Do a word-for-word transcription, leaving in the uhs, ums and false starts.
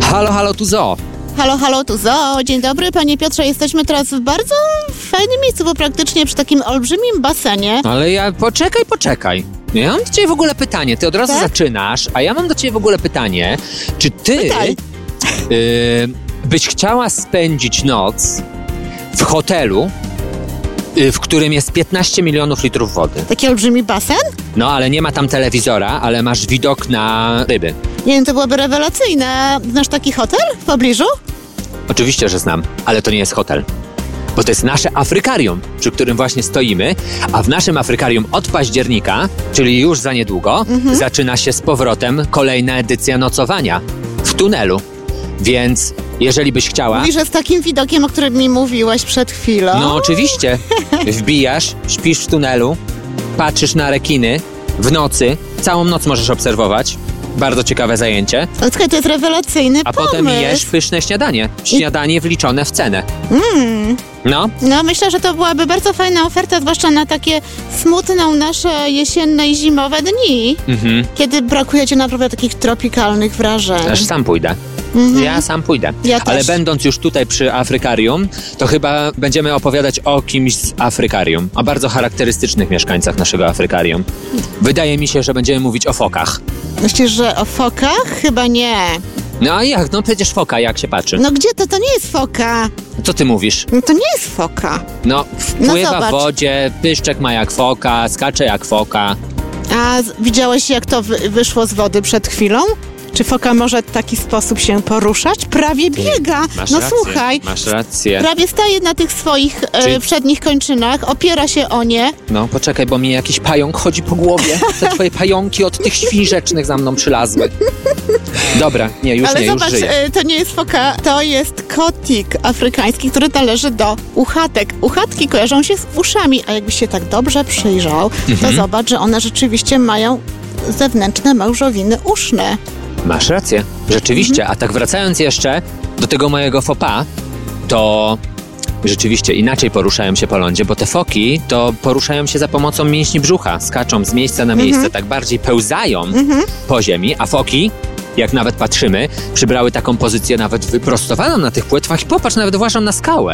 Halo, halo, tu Zo. Halo, halo, tu Zo. Dzień dobry, panie Piotrze. Jesteśmy teraz w bardzo fajnym miejscu, bo praktycznie przy takim olbrzymim basenie. Ale ja, poczekaj, poczekaj. Ja mam do ciebie w ogóle pytanie. Ty od razu Tak? zaczynasz, a ja mam do ciebie w ogóle pytanie. Czy ty Pytaj. y, byś chciała spędzić noc w hotelu, y, w którym jest piętnaście milionów litrów wody? Taki olbrzymi basen? No, ale nie ma tam telewizora, ale masz widok na ryby. Nie wiem, to byłoby rewelacyjne. Znasz taki hotel w pobliżu? Oczywiście, że znam, ale to nie jest hotel. Bo to jest nasze Afrykarium, przy którym właśnie stoimy, a w naszym Afrykarium od października, czyli już za niedługo, Mhm. zaczyna się z powrotem kolejna edycja nocowania w tunelu. Więc jeżeli byś chciała... Mówisz, że z takim widokiem, o którym mi mówiłeś przed chwilą. No oczywiście. Wbijasz, śpisz w tunelu, patrzysz na rekiny w nocy, całą noc możesz obserwować. Bardzo ciekawe zajęcie. Ale słuchaj, to jest rewelacyjny A pomysł. potem jesz pyszne śniadanie. Śniadanie wliczone w cenę. Mm. No. No, myślę, że to byłaby bardzo fajna oferta, zwłaszcza na takie smutną nasze jesienne i zimowe dni, Mhm. kiedy brakuje ci naprawdę takich tropikalnych wrażeń. Aż sam pójdę. Mhm. Ja sam pójdę. Ja Ale też. będąc już tutaj przy Afrykarium, to chyba będziemy opowiadać o kimś z Afrykarium. O bardzo charakterystycznych mieszkańcach naszego Afrykarium. Wydaje mi się, że będziemy mówić o fokach. Myślisz, że o fokach? Chyba nie. No a jak? No przecież foka, jak się patrzy. No gdzie to? To nie jest foka. Co ty mówisz? No to nie jest foka. No, wpływa zobacz. w wodzie, pyszczek ma jak foka, skacze jak foka. A z- widziałeś, jak to wy- wyszło z wody przed chwilą? Czy foka może w taki sposób się poruszać? Prawie biega. Masz no rację, słuchaj, masz rację. prawie staje na tych swoich e, Czyli- przednich kończynach, opiera się o nie. No, poczekaj, bo mi jakiś pająk chodzi po głowie. Te twoje pająki od tych świń rzecznych za mną przylazły. Dobra, nie, już Ale nie, zobacz, już żyję. e, to nie jest foka, to jest kotik afrykański, który należy do uchatek. Uchatki kojarzą się z uszami, a jakbyś się tak dobrze przyjrzał, Mhm. to zobacz, że one rzeczywiście mają zewnętrzne małżowiny uszne. Masz rację, rzeczywiście. A tak wracając jeszcze do tego mojego faux pas, to rzeczywiście inaczej poruszają się po lądzie, bo te foki to poruszają się za pomocą mięśni brzucha, skaczą z miejsca na miejsce, tak bardziej pełzają po ziemi, a foki, jak nawet patrzymy, przybrały taką pozycję nawet wyprostowaną na tych płetwach i popatrz, nawet włażą na skałę.